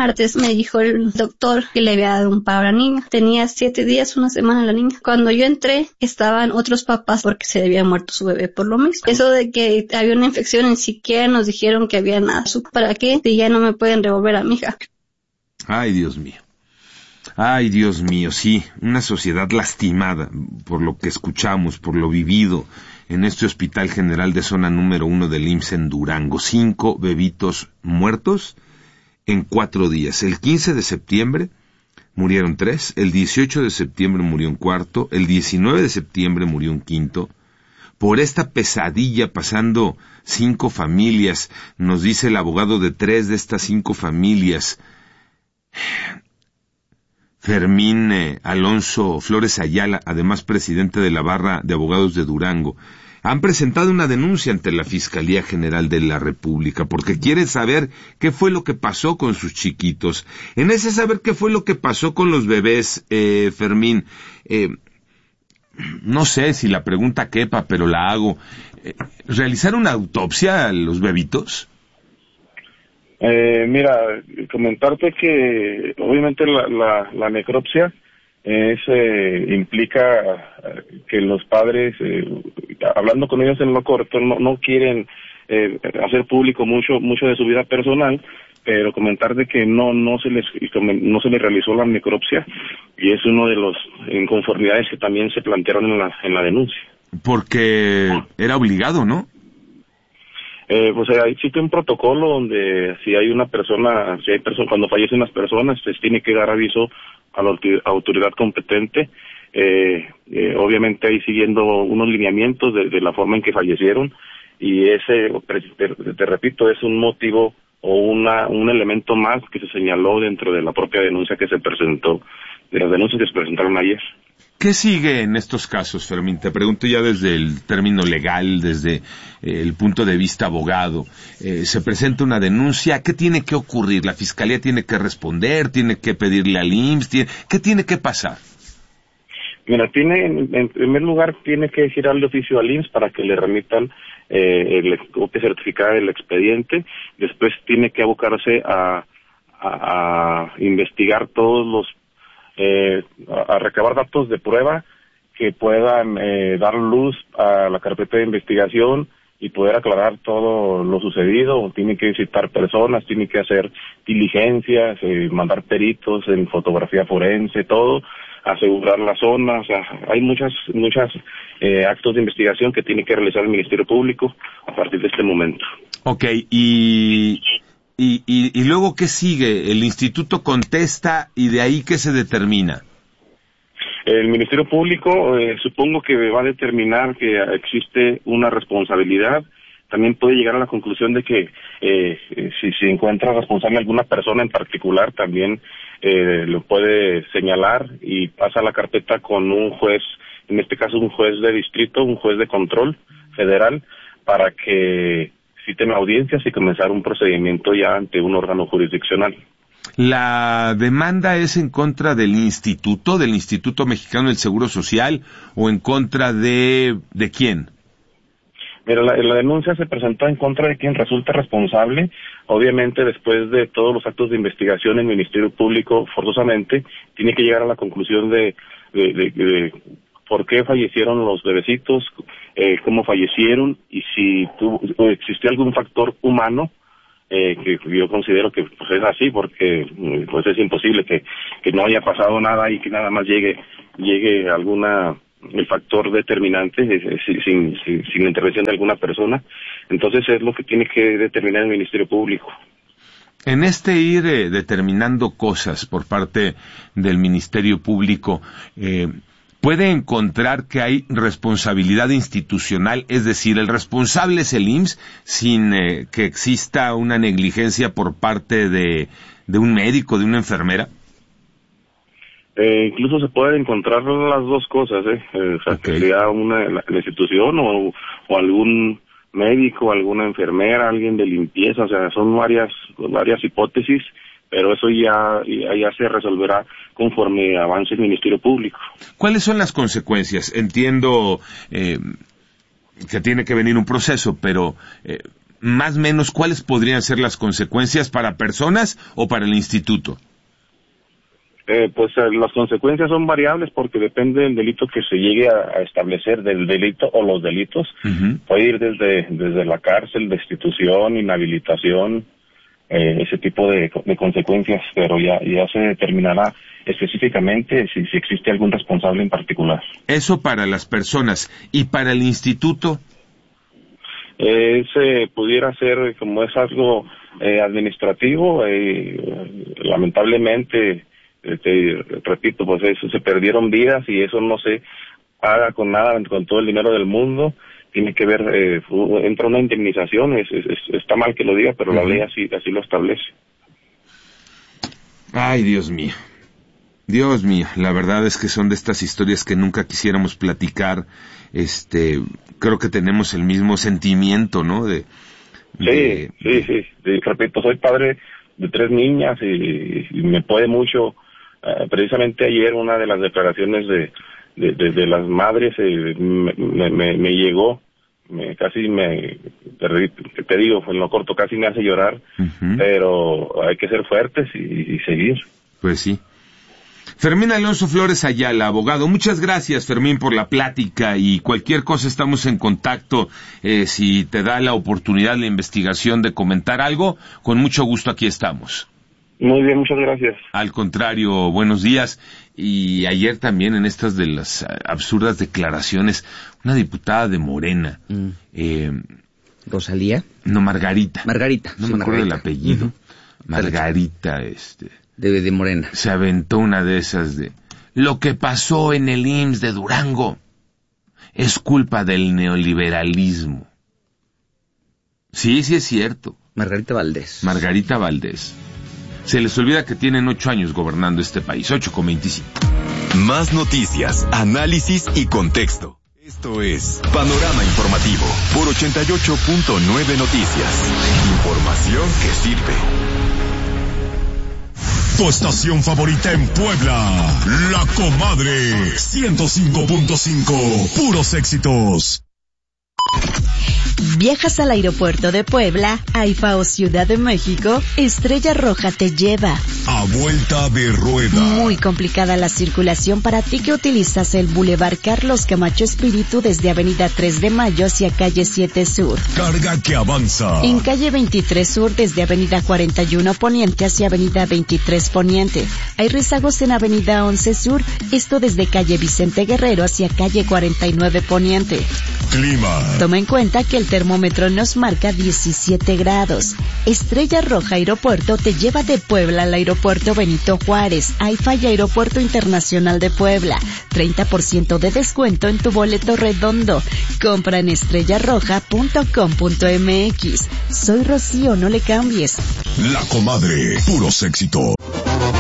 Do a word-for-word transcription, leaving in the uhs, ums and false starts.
martes me dijo el doctor que le había dado un paro a la niña. Tenía siete días, una semana la niña. Cuando yo entré, estaban otros papás porque se había muerto su bebé por lo mismo. Eso de que había una infección, ni siquiera nos dijeron que había nada. ¿Para qué? Si ya no me pueden devolver a mi hija. Ay, Dios mío. Ay, Dios mío, sí, una sociedad lastimada por lo que escuchamos, por lo vivido en este Hospital General de Zona número uno del I M S S en Durango. Cinco bebitos muertos en cuatro días. El quince de septiembre murieron tres, el dieciocho de septiembre murió un cuarto, el diecinueve de septiembre murió un quinto. Por esta pesadilla pasando cinco familias, nos dice el abogado de tres de estas cinco familias, Fermín eh, Alonso Flores Ayala, además presidente de la Barra de Abogados de Durango, han presentado una denuncia ante la Fiscalía General de la República porque quieren saber qué fue lo que pasó con sus chiquitos. En ese saber qué fue lo que pasó con los bebés, eh, Fermín, eh, no sé si la pregunta quepa, pero la hago. Eh, ¿Realizar una autopsia a los bebitos? Eh, mira, comentarte que obviamente la, la, la necropsia es, eh, implica que los padres, eh, hablando con ellos en lo corto, no, no quieren eh, hacer público mucho mucho de su vida personal, pero comentarte que no no se les no se les realizó la necropsia y es uno de los inconformidades que también se plantearon en la en la denuncia. Porque era obligado, ¿no? Eh, pues eh, existe un protocolo donde si hay una persona, si hay personas, cuando fallecen las personas, pues tiene que dar aviso a la autoridad competente, eh, eh, obviamente ahí siguiendo unos lineamientos de, de la forma en que fallecieron, y ese, te, te repito, es un motivo o una un elemento más que se señaló dentro de la propia denuncia que se presentó, de las denuncias que se presentaron ayer. ¿Qué sigue en estos casos, Fermín? Te pregunto ya desde el término legal, desde eh, el punto de vista abogado. Eh, se presenta una denuncia, ¿qué tiene que ocurrir? ¿La Fiscalía tiene que responder? ¿Tiene que pedirle al I M S S? ¿Tiene... ¿Qué tiene que pasar? Mira, tiene, en primer lugar, tiene que girarle oficio al I M S S para que le remitan eh, el copia certificada del expediente. Después tiene que abocarse a, a, a investigar todos los Eh, a, a recabar datos de prueba que puedan eh, dar luz a la carpeta de investigación y poder aclarar todo lo sucedido. Tiene que visitar personas, tiene que hacer diligencias, eh, mandar peritos en fotografía forense, todo, asegurar la zona. O sea, hay muchas muchas eh, actos de investigación que tiene que realizar el Ministerio Público a partir de este momento. Ok, y... Y, y, y luego, ¿qué sigue? El instituto contesta y de ahí, ¿qué se determina? El Ministerio Público eh, supongo que va a determinar que existe una responsabilidad. También puede llegar a la conclusión de que eh, si se encuentra responsable alguna persona en particular, también eh, lo puede señalar y pasa a la carpeta con un juez, en este caso un juez de distrito, un juez de control federal, para que citen audiencias y comenzar un procedimiento ya ante un órgano jurisdiccional. ¿La demanda es en contra del instituto, del Instituto Mexicano del Seguro Social, o en contra de, de quién? Mira, la, la denuncia se presentó en contra de quien resulta responsable. Obviamente, después de todos los actos de investigación, el Ministerio Público forzosamente tiene que llegar a la conclusión de, de, de, de por qué fallecieron los bebecitos, eh, cómo fallecieron y si tuvo, existió algún factor humano, eh, que yo considero que pues, es así, porque pues es imposible que, que no haya pasado nada y que nada más llegue llegue alguna el factor determinante eh, sin, sin, sin la intervención de alguna persona. Entonces es lo que tiene que determinar el Ministerio Público. En este ir eh, determinando cosas por parte del Ministerio Público, eh, ¿puede encontrar que hay responsabilidad institucional? Es decir, el responsable es el I M S S sin eh, que exista una negligencia por parte de, de un médico, de una enfermera. Eh, incluso se pueden encontrar las dos cosas, ¿eh? eh o sea, okay. Que sea una la, la institución o, o algún médico, alguna enfermera, alguien de limpieza, o sea, son varias varias hipótesis, pero eso ya, ya, ya se resolverá conforme avance el Ministerio Público. ¿Cuáles son las consecuencias? Entiendo eh, que tiene que venir un proceso, pero eh, más o menos, ¿cuáles podrían ser las consecuencias para personas o para el instituto? Eh, pues eh, las consecuencias son variables porque depende del delito que se llegue a, a establecer, del delito o los delitos. Uh-huh. Puede ir desde, desde la cárcel, destitución, inhabilitación, eh, ese tipo de, de consecuencias, pero ya, ya se determinará específicamente si, si existe algún responsable en particular. Eso para las personas. ¿Y para el instituto? Eh, se pudiera ser, como es algo eh, administrativo, eh, lamentablemente, eh, te repito, pues eso, se perdieron vidas y eso no se haga con nada, con todo el dinero del mundo. Tiene que ver, eh, entra una indemnización, es, es, está mal que lo diga, pero uh-huh. la ley así, así lo establece. Ay, Dios mío. Dios mío, la verdad es que son de estas historias que nunca quisiéramos platicar. Este, creo que tenemos el mismo sentimiento, ¿no? De, de sí, sí, sí, sí. Repito, soy padre de tres niñas y, y me puede mucho. Uh, precisamente ayer una de las declaraciones de de, de, de las madres eh, me, me, me llegó, me, casi me, te, te digo, en lo corto casi me hace llorar, uh-huh. pero hay que ser fuertes y, y seguir. Pues sí. Fermín Alonso Flores Ayala, abogado. Muchas gracias, Fermín, por la plática y cualquier cosa estamos en contacto. Eh, si te da la oportunidad la investigación de comentar algo, con mucho gusto aquí estamos. Muy bien, muchas gracias. Al contrario, buenos días. Y ayer también en estas de las absurdas declaraciones, una diputada de Morena. Mm. Eh, ¿Rosalía? No, Margarita. Margarita. No sí, me acuerdo Margarita. del apellido. Uh-huh. Margarita, este... De, de Morena. Se aventó una de esas de... Lo que pasó en el I M S S de Durango es culpa del neoliberalismo. Sí, sí es cierto. Margarita Valdés. Margarita Valdés. Se les olvida que tienen ocho años gobernando este país, ocho con veinticinco. Más noticias, análisis y contexto. Esto es Panorama Informativo por ochenta y ocho punto nueve Noticias. Información que sirve. Tu estación favorita en Puebla, La Comadre, ciento cinco punto cinco, puros éxitos. ¿Viajas al aeropuerto de Puebla, AIFA o Ciudad de México? Estrella Roja te lleva. A vuelta de rueda. Muy complicada la circulación para ti que utilizas el Boulevard Carlos Camacho Espíritu desde Avenida tres de Mayo hacia Calle siete Sur. Carga que avanza. En Calle veintitrés Sur desde Avenida cuarenta y uno Poniente hacia Avenida veintitrés Poniente. Hay rezagos en Avenida once Sur, esto desde Calle Vicente Guerrero hacia Calle cuarenta y nueve Poniente. Clima. Toma en cuenta que el termómetro nos marca diecisiete grados. Estrella Roja Aeropuerto te lleva de Puebla al Aeropuerto Benito Juárez, AIFA y Aeropuerto Internacional de Puebla. treinta por ciento de descuento en tu boleto redondo. Compra en estrella roja punto com punto m x. Soy Rocío, no le cambies. La Comadre, puros éxitos.